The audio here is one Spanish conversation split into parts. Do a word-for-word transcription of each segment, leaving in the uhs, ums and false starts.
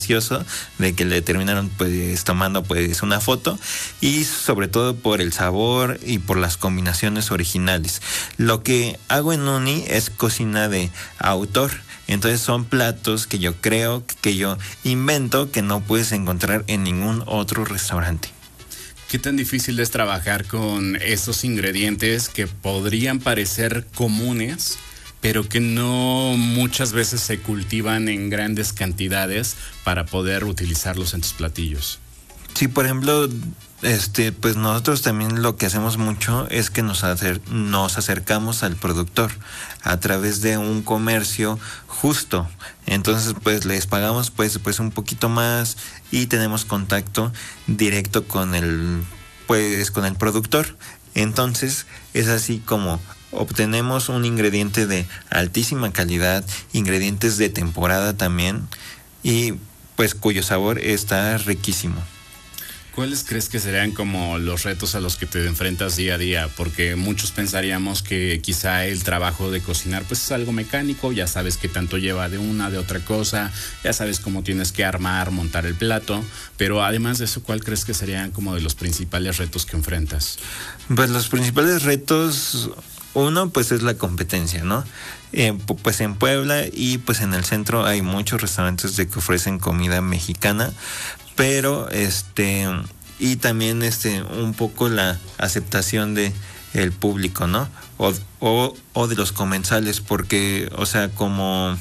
de que le terminaron pues tomando pues una foto, y sobre todo por el sabor y por las combinaciones originales. Lo que hago en Uni es cocina de autor. Entonces son platos que yo creo, que yo invento, que no puedes encontrar en ningún otro restaurante. ¿Qué tan difícil es trabajar con estos ingredientes que podrían parecer comunes, pero que no muchas veces se cultivan en grandes cantidades para poder utilizarlos en tus platillos? Sí, por ejemplo, este, pues nosotros también lo que hacemos mucho es que nos, acer- nos acercamos al productor a través de un comercio justo. Entonces, pues les pagamos pues, pues un poquito más y tenemos contacto directo con el, pues, con el productor. Entonces, es así como obtenemos un ingrediente de altísima calidad, ingredientes de temporada también, y pues cuyo sabor está riquísimo. ¿Cuáles crees que serían como los retos a los que te enfrentas día a día? Porque muchos pensaríamos que quizá el trabajo de cocinar pues es algo mecánico, ya sabes qué tanto lleva de una, de otra cosa, ya sabes cómo tienes que armar, montar el plato, pero además de eso, ¿cuál crees que serían como de los principales retos que enfrentas? Pues los principales retos, uno pues es la competencia, ¿no? Eh, pues en Puebla y pues en el centro hay muchos restaurantes de que ofrecen comida mexicana, pero este y también este un poco la aceptación de el público, ¿no? O, o, o de los comensales, porque, o sea, como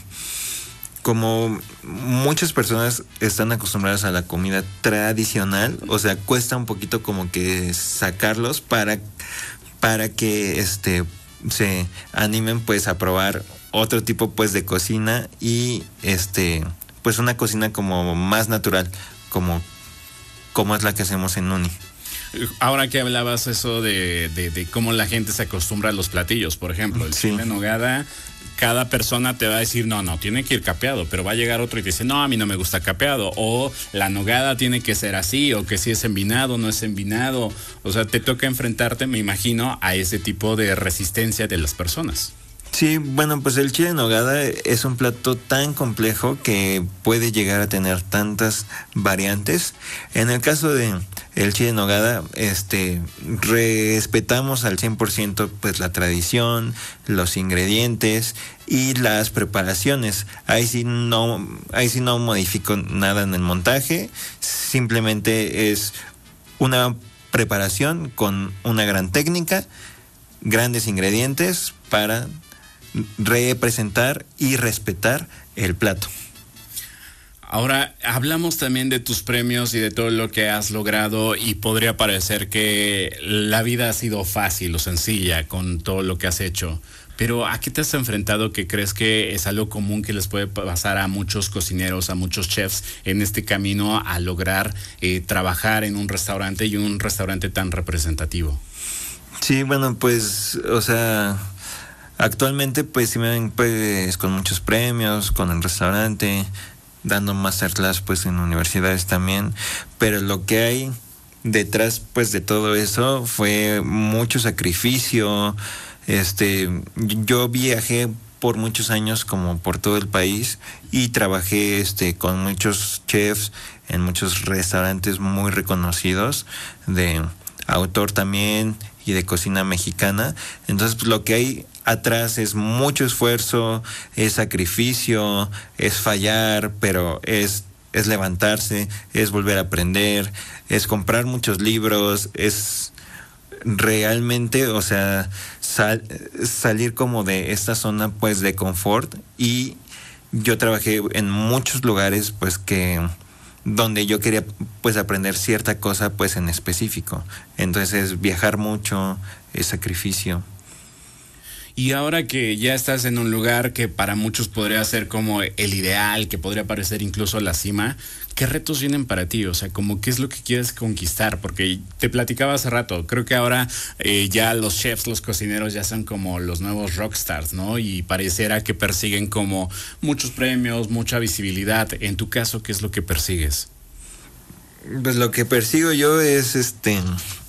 como muchas personas están acostumbradas a la comida tradicional, o sea, cuesta un poquito como que sacarlos para para que este se animen pues a probar otro tipo pues de cocina y este pues una cocina como más natural, como como es la que hacemos en Uni. Ahora que hablabas eso de, de, de cómo la gente se acostumbra a los platillos, por ejemplo, el Sí. chile en nogada, cada persona te va a decir, no, no, tiene que ir capeado, pero va a llegar otro y te dice, no, a mí no me gusta capeado, o la nogada tiene que ser así, o que si es envinado, no es envinado. O sea, te toca enfrentarte, me imagino, a ese tipo de resistencia de las personas. Sí, bueno, pues el chile en nogada es un plato tan complejo que puede llegar a tener tantas variantes. En el caso de el chile en nogada, este, respetamos al cien por ciento pues la tradición, los ingredientes y las preparaciones. Ahí sí no, ahí sí no modifico nada en el montaje, simplemente es una preparación con una gran técnica, grandes ingredientes para representar y respetar el plato. Ahora, hablamos también de tus premios y de todo lo que has logrado, y podría parecer que la vida ha sido fácil o sencilla con todo lo que has hecho, pero ¿a qué te has enfrentado que crees que es algo común que les puede pasar a muchos cocineros, a muchos chefs en este camino a lograr eh, trabajar en un restaurante y un restaurante tan representativo? Sí, bueno, pues, o sea, actualmente pues sí me ven pues con muchos premios, con el restaurante, dando masterclass pues en universidades también, pero lo que hay detrás pues de todo eso fue mucho sacrificio. Este, yo viajé por muchos años como por todo el país y trabajé este con muchos chefs en muchos restaurantes muy reconocidos de autor también y de cocina mexicana. Entonces pues, lo que hay atrás es mucho esfuerzo, es sacrificio, es fallar, pero es es levantarse, es volver a aprender, es comprar muchos libros, es realmente, o sea, sal, salir como de esta zona pues de confort. Y yo trabajé en muchos lugares pues que donde yo quería pues aprender cierta cosa pues en específico. Entonces es viajar mucho, es sacrificio. Y ahora que ya estás en un lugar que para muchos podría ser como el ideal, que podría parecer incluso la cima, ¿qué retos vienen para ti? O sea, como ¿qué es lo que quieres conquistar? Porque te platicaba hace rato, creo que ahora eh, ya los chefs, los cocineros ya son como los nuevos rockstars, ¿no? Y pareciera que persiguen como muchos premios, mucha visibilidad. En tu caso, ¿qué es lo que persigues? Pues lo que persigo yo es este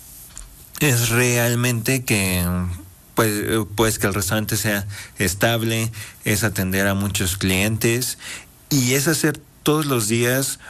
es realmente que pues, pues que el restaurante sea estable, es atender a muchos clientes y es hacer todos los días